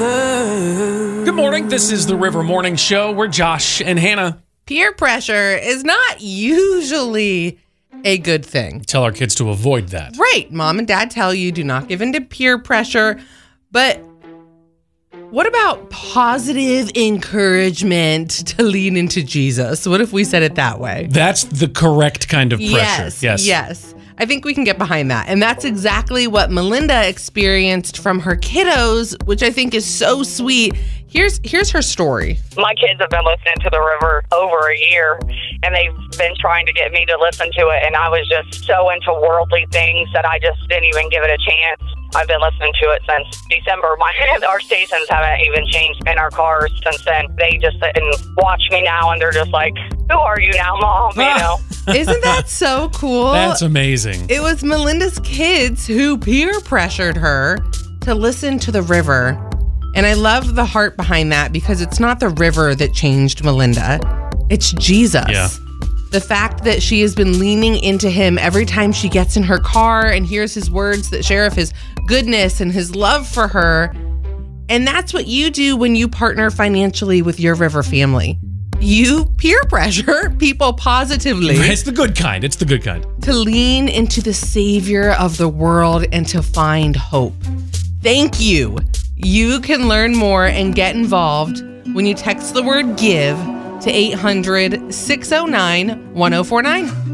river. Good morning. This is the River Morning Show. We're Josh and Hannah. Peer pressure is not usually a good thing. Tell our kids to avoid that. Right. Mom and dad tell you do not give in to peer pressure. But what about positive encouragement to lean into Jesus? What if we said it that way? That's the correct kind of pressure. Yes. I think we can get behind that. And that's exactly what Melinda experienced from her kiddos, which I think is so sweet. Here's her story. My kids have been listening to The River over a year, and they've been trying to get me to listen to it, and I was just so into worldly things that I just didn't even give it a chance. I've been listening to it since December. Our stations haven't even changed in our cars since then. They just sit and watch me now, and they're just like, who are you now, Mom? You know? Isn't that so cool? That's amazing. It was Melinda's kids who peer pressured her to listen to The River. And I love the heart behind that because it's not the river that changed Melinda. It's Jesus. Yeah. The fact that she has been leaning into him every time she gets in her car and hears his words that share of his goodness and his love for her. And that's what you do when you partner financially with your River family. You peer pressure people positively. It's the good kind. It's the good kind. To lean into the Savior of the world and to find hope. Thank you. You can learn more and get involved when you text the word GIVE to 800-609-1049.